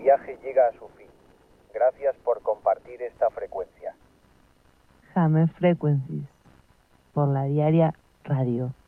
viaje llega a su fin. Gracias por compartir esta frecuencia. Jame Frequencies, por la Diaria Radio.